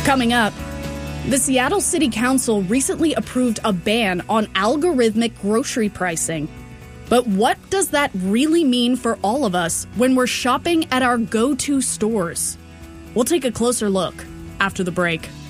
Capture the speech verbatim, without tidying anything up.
Coming up, the Seattle City Council recently approved a ban on algorithmic grocery pricing. But what does that really mean for all of us when we're shopping at our go-to stores? We'll take a closer look after the break.